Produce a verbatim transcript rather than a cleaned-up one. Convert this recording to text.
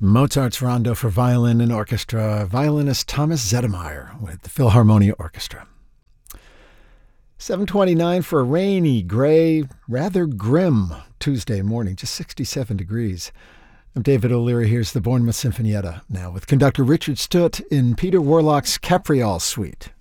Mozart's Rondo for Violin and Orchestra, violinist Thomas Zettermeyer with the Philharmonia Orchestra. seven twenty-nine for a rainy, gray, rather grim Tuesday morning, just sixty-seven degrees. I'm David O'Leary. Here's the Bournemouth Sinfonietta now with conductor Richard Stutt in Peter Warlock's Capriol Suite.